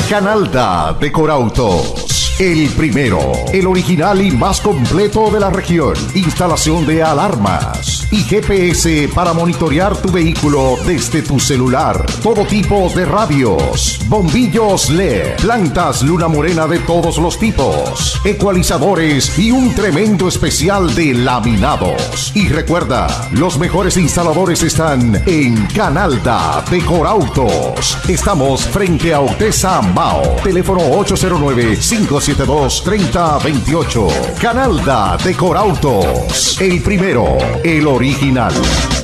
Canalda Decorautos, el primero, el original y más completo de la región. Instalación de alarmas y GPS para monitorear tu vehículo desde tu celular. Todo tipo de radios, bombillos LED, plantas luna morena de todos los tipos, ecualizadores y un tremendo especial de laminados. Y recuerda, los mejores instaladores están en Canalda Decorautos. Estamos frente a Otesa Mao. Teléfono 809-572-3028. Canalda Decorautos, el primero, el original.